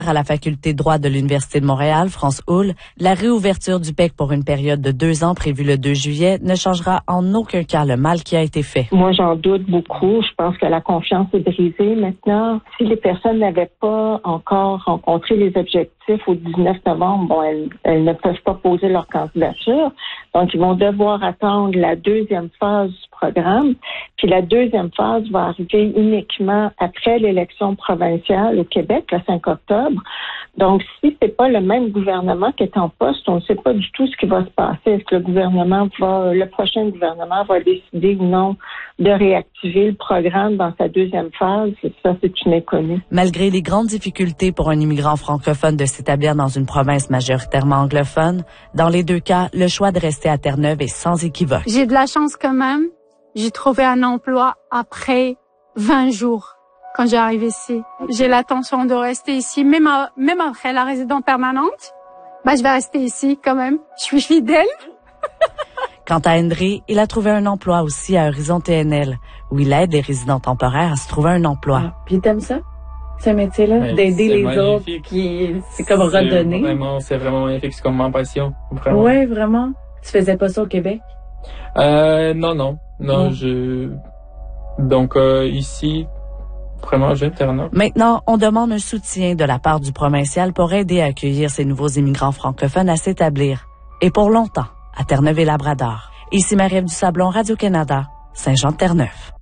À la faculté de droit de l'Université de Montréal, France Houle, la réouverture du PEC pour une période de 2 ans prévue le 2 juillet ne changera en aucun cas le mal qui a été fait. Moi, j'en doute beaucoup. Je pense que la confiance est brisée maintenant. Si les personnes n'avaient pas encore rencontré les objectifs au 19 novembre, elles ne peuvent pas poser leur candidature. Donc, ils vont devoir attendre la deuxième phase du programme. Puis la deuxième phase va arriver uniquement après l'élection provinciale au Québec, le 5 octobre. Donc, si c'est pas le même gouvernement qui est en poste, on ne sait pas du tout ce qui va se passer. Est-ce que le prochain gouvernement va décider ou non de réactiver le programme dans sa deuxième phase? Ça, c'est une inconnue. Malgré les grandes difficultés pour un immigrant francophone de s'établir dans une province majoritairement anglophone, dans les 2 cas, le choix de rester à Terre-Neuve est sans équivoque. J'ai de la chance quand même. J'ai trouvé un emploi après 20 jours. Quand j'arrive ici, j'ai l'intention de rester ici, même après la résidence permanente. Je vais rester ici quand même. Je suis fidèle. Quant à André, il a trouvé un emploi aussi à Horizon TNL, où il aide les résidents temporaires à se trouver un emploi. Ah, puis t'aimes ça? Ce métier-là? D'aider les autres, c'est comme redonner. C'est vraiment magnifique, c'est comme ma passion. Oui, vraiment. Tu faisais pas ça au Québec? Non, Donc, ici, vraiment, j'alterne. Maintenant, on demande un soutien de la part du provincial pour aider à accueillir ces nouveaux immigrants francophones à s'établir. Et pour longtemps, à Terre-Neuve et Labrador. Ici Marie-Ève Dusablon, Radio-Canada, Saint-Jean-de-Terre-Neuve.